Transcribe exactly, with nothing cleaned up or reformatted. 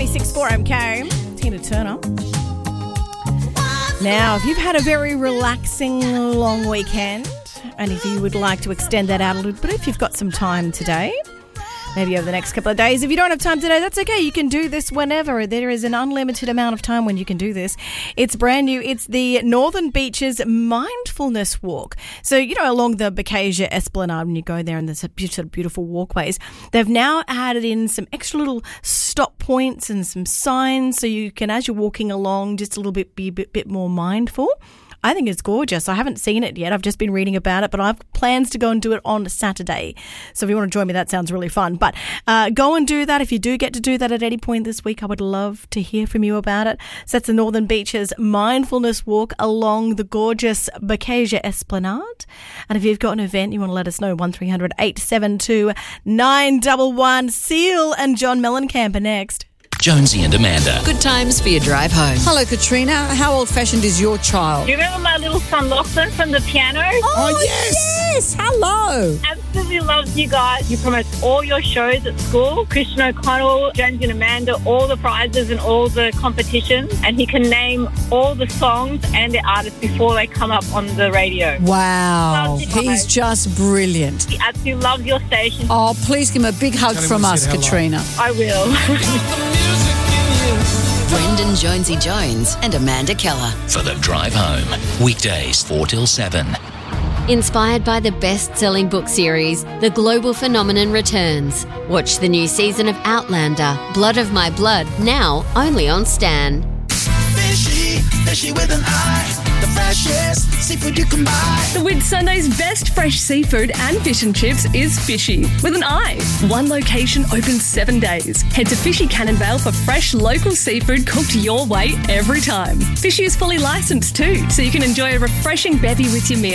ninety-six point four M K, Tina Turner. Now, if you've had a very relaxing long weekend, and if you would like to extend that out a little bit, if you've got some time today, maybe over the next couple of days. If you don't have time today, that's okay. You can do this whenever. There is an unlimited amount of time when you can do this. It's brand new. It's the Northern Beaches Mindfulness Walk. So, you know, along the Bacasia Esplanade, when you go there and there's a beautiful, beautiful walkways, they've now added in some extra little stop points and some signs so you can, as you're walking along, just a little bit be a bit, bit more mindful. I think it's gorgeous. I haven't seen it yet. I've just been reading about it, but I have plans to go and do it on Saturday. So if you want to join me, that sounds really fun. But uh, go and do that. If you do get to do that at any point this week, I would love to hear from you about it. So that's the Northern Beaches Mindfulness Walk along the gorgeous Bacasia Esplanade. And if you've got an event, you want to let us know, one three hundred eight seven two nine one one. Seal and John Mellencamp are next. Jonesy and Amanda. Good times for your drive home. Hello, Katrina. How old-fashioned is your child? Do you remember my little son Lachlan from the piano? Oh, oh yes. yes. Hello. Absolutely loves you guys. You promote all your shows at school. Christian O'Connell, Jonesy and Amanda, all the prizes and all the competitions. And he can name all the songs and the artists before they come up on the radio. Wow. He's just brilliant. He absolutely loves your station. Oh, please give him a big hug from us, Katrina. I will. Brendan Jonesy Jones and Amanda Keller. For the drive home. Weekdays four till seven. Inspired by the best-selling book series, The Global Phenomenon returns. Watch the new season of Outlander, Blood of My Blood, now only on Stan. Fishy, fishy with an eye. The freshest seafood you can buy. The Whitsunday's best fresh seafood and fish and chips is Fishy with an eye. One location open seven days. Head to Fishy Cannonvale for fresh local seafood cooked your way every time. Fishy is fully licensed too, so you can enjoy a refreshing bevy with your meal.